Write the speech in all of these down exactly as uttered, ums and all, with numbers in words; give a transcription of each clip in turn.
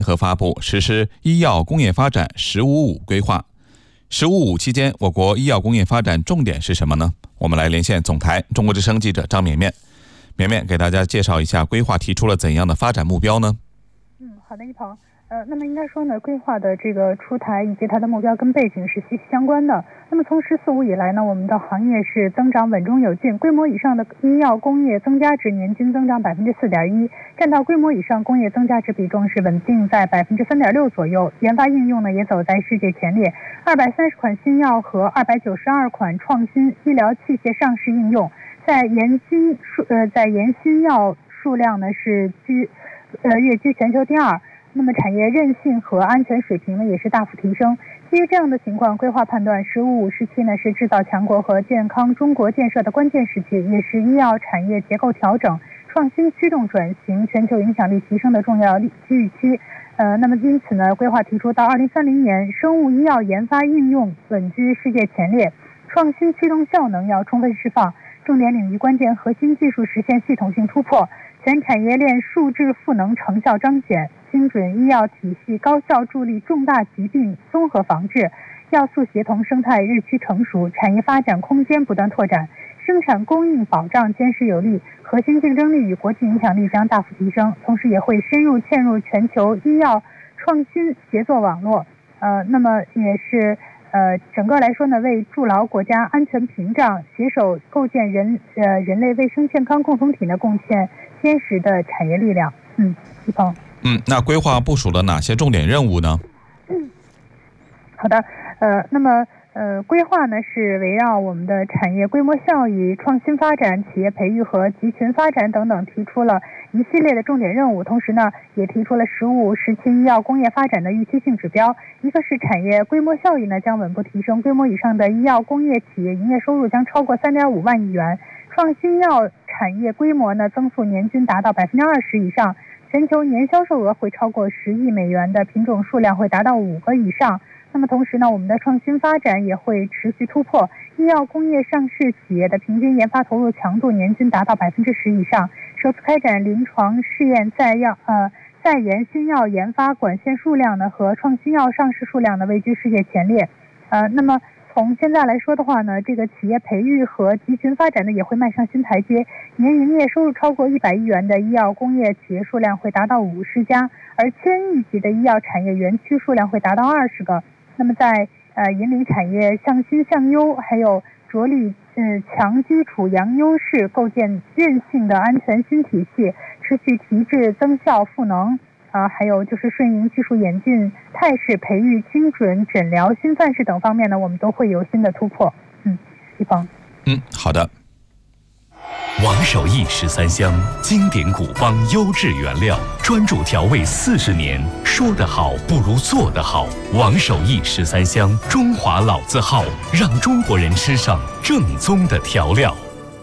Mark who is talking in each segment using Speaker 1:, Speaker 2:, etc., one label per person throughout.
Speaker 1: 和发布实施医药工业发展“十五五”规划。十五五期间，我国医药工业发展重点是什么呢？我们来连线总台中国之声记者张绵绵。绵绵给大家介绍一下规划提出了怎样的发展目标呢？
Speaker 2: 嗯，好的，一鹏。呃，那么应该说呢，规划的这个出台以及它的目标跟背景是息息相关的。那么从“十四五”以来呢，我们的行业是增长稳中有进，规模以上的医药工业增加值年均增长百分之四点一，占到规模以上工业增加值比重是稳定在百分之三点六左右。研发应用呢也走在世界前列，二百三十款新药和二百九十二款创新医疗器械上市应用，在研新数呃在研新药数量呢是居呃跃居全球第二。那么产业韧性和安全水平呢也是大幅提升。基于这样的情况，规划判断“十五五”时期呢是制造强国和健康中国建设的关键时期，也是医药产业结构调整、创新驱动转型、全球影响力提升的重要机遇期。呃，那么因此呢，规划提出到二零三零年，生物医药研发应用稳居世界前列，创新驱动效能要充分释放，重点领域关键核心技术实现系统性突破，全产业链数质赋能成效彰显，精准医药体系高效助力重大疾病综合防治，要素协同生态日趋成熟，产业发展空间不断拓展，生产供应保障坚实有力，核心竞争力与国际影响力将大幅提升。同时也会深入嵌入全球医药创新协作网络，呃，那么也是呃，整个来说呢，为筑牢国家安全屏障，携手构建人呃人类卫生健康共同体呢，贡献坚实的产业力量。嗯，一鹏。
Speaker 1: 嗯，那规划部署了哪些重点任务呢？
Speaker 2: 嗯，好的，呃，那么呃，规划呢是围绕我们的产业规模效益、创新发展、企业培育和集群发展等等，提出了一系列的重点任务。同时呢，也提出了“十五五”时期医药工业发展的预期性指标。一个是产业规模效益呢将稳步提升，规模以上的医药工业企业营业收入将超过三点五万亿元，创新药产业规模呢增速年均达到百分之二十以上。全球年销售额会超过十亿美元的品种数量会达到五个以上。那么同时呢，我们的创新发展也会持续突破，医药工业上市企业的平均研发投入强度年均达到百分之十以上，首次开展临床试验在药呃在研新药研发管线数量呢和创新药上市数量呢位居世界前列。呃，那么从现在来说的话呢，这个企业培育和集群发展呢也会迈上新台阶，年营业收入超过一百亿元的医药工业企业数量会达到五十家，而千亿级的医药产业园区数量会达到二十个。那么在呃引领产业向新向优，还有着力呃强基础扬优势，构建韧性的安全新体系，持续提质增效赋能。啊，还有就是顺应技术演进态势，培育精准诊疗新范式等方面呢，我们都会有新的突破。嗯，一鹏。
Speaker 1: 嗯，好的。
Speaker 3: 王守义十三香，经典古方优质原料，专注调味四十年，说得好不如做得好。王守义十三香，中华老字号，让中国人吃上正宗的调料。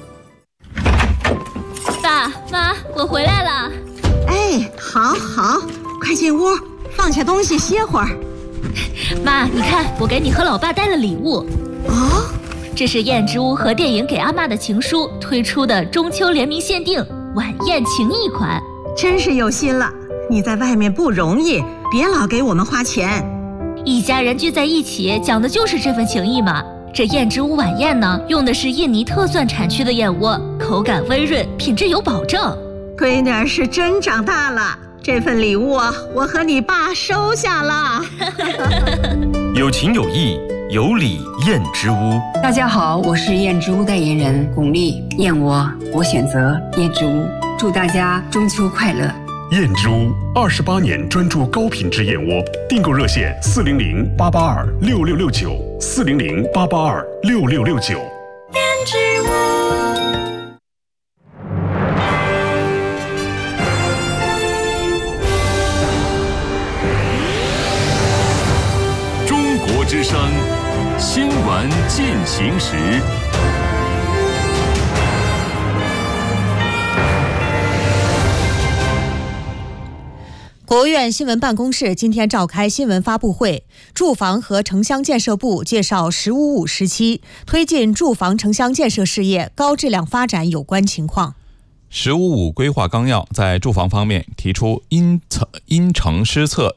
Speaker 4: 爸妈，我回来了。
Speaker 5: 哎，好好，快进屋，放下东西歇会儿。
Speaker 4: 妈，你看，我给你和老爸带了礼物。
Speaker 5: 哦，
Speaker 4: 这是燕之屋和电影给阿嬷的情书推出的中秋联名限定晚宴情谊款，
Speaker 5: 真是有心了。你在外面不容易，别老给我们花钱。
Speaker 4: 一家人聚在一起，讲的就是这份情谊嘛。这燕之屋晚宴呢，用的是印尼特蒜产区的燕窝，口感温润，品质有保证。
Speaker 5: 闺女儿是真长大了，这份礼物啊，我和你爸收下了。
Speaker 3: 有情有义，有礼燕之屋。
Speaker 6: 大家好，我是燕之屋代言人巩俐，燕窝我选择燕之屋，祝大家中秋快乐。
Speaker 7: 燕之屋二十八年专注高品质燕窝，订购热线四零零八八二六六六九四零零八八二六六六九。
Speaker 5: 燕之屋。
Speaker 3: 之声新闻进行时。
Speaker 8: 国务院新闻办公室今天召开新闻发布会，住房和城乡建设部介绍“十五五”时期推进住房城乡建设事业高质量发展有关情况。
Speaker 1: 十五五规划纲要在住房方面提出因策因城施策、